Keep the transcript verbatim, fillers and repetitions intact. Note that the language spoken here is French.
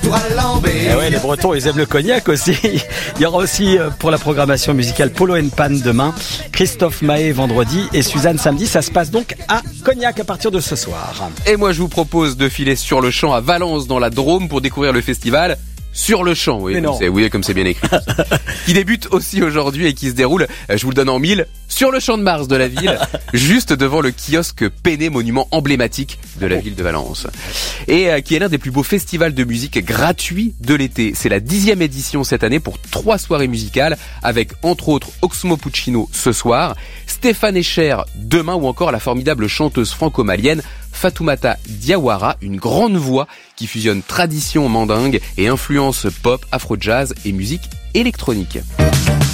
tout ralembé. Eh ouais, les Bretons, ils aiment le cognac aussi. Il y aura aussi pour la programmation musicale Polo and Pan demain, Christophe Mahé vendredi et Suzanne samedi. Ça se passe donc à Cognac à partir de ce soir. Et moi, je vous propose de filer sur le champ à Valence dans la Drôme pour découvrir le festival Sur le champ. Oui, comme c'est, oui, comme c'est bien écrit. Qui débute aussi aujourd'hui et qui se déroule, je vous le donne en mille, sur le champ de Mars de la ville, juste devant le kiosque Péné, monument emblématique de la ville de Valence. Et euh, qui est l'un des plus beaux festivals de musique gratuits de l'été. C'est la dixième édition cette année pour trois soirées musicales avec entre autres Oxmo Puccino ce soir, Stéphane Echer demain ou encore la formidable chanteuse franco-malienne Fatoumata Diawara, une grande voix qui fusionne tradition mandingue et influence pop, afro-jazz et musique électronique.